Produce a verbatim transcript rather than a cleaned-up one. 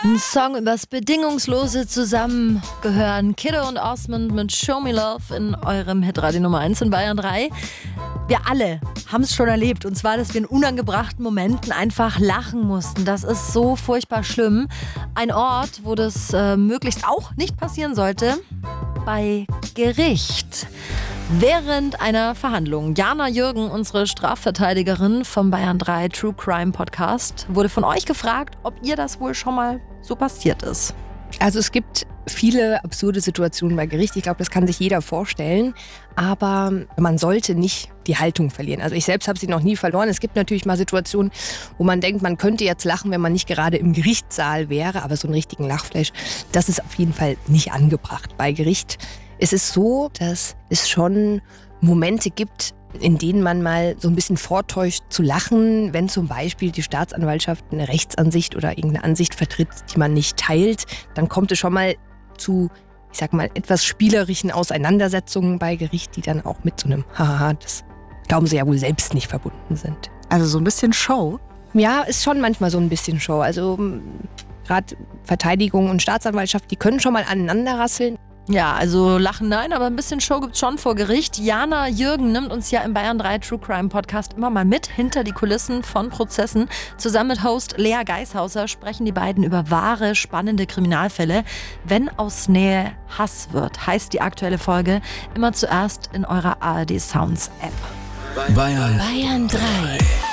Ein Song übers bedingungslose Zusammengehören. Kiddo und Osmond mit Show Me Love in eurem Hitradio Nummer eins in Bayern drei. Wir alle haben es schon erlebt, und zwar, dass wir in unangebrachten Momenten einfach lachen mussten. Das ist so furchtbar schlimm. Ein Ort, wo das äh, möglichst auch nicht passieren sollte, bei Gericht. Während einer Verhandlung. Jana Jürgen, unsere Strafverteidigerin vom Bayern drei True Crime Podcast, wurde von euch gefragt, ob ihr das wohl schon mal so passiert ist. Also es gibt viele absurde Situationen bei Gericht. Ich glaube, das kann sich jeder vorstellen. Aber man sollte nicht die Haltung verlieren. Also ich selbst habe sie noch nie verloren. Es gibt natürlich mal Situationen, wo man denkt, man könnte jetzt lachen, wenn man nicht gerade im Gerichtssaal wäre. Aber so einen richtigen Lachflash, das ist auf jeden Fall nicht angebracht bei Gericht. Es ist so, dass es schon Momente gibt, in denen man mal so ein bisschen vortäuscht zu lachen, wenn zum Beispiel die Staatsanwaltschaft eine Rechtsansicht oder irgendeine Ansicht vertritt, die man nicht teilt. Dann kommt es schon mal zu, ich sag mal, etwas spielerischen Auseinandersetzungen bei Gericht, die dann auch mit so einem Haha, das glauben sie ja wohl selbst nicht verbunden sind. Also so ein bisschen Show? Ja, ist schon manchmal so ein bisschen Show. Also gerade Verteidigung und Staatsanwaltschaft, die können schon mal aneinander rasseln. Ja, also lachen nein, aber ein bisschen Show gibt's schon vor Gericht. Jana Jürgen nimmt uns ja im Bayern drei True Crime Podcast immer mal mit hinter die Kulissen von Prozessen. Zusammen mit Host Lea Geishauser sprechen die beiden über wahre, spannende Kriminalfälle. Wenn aus Nähe Hass wird, heißt die aktuelle Folge immer zuerst in eurer A R D Sounds App. Bayern, Bayern drei.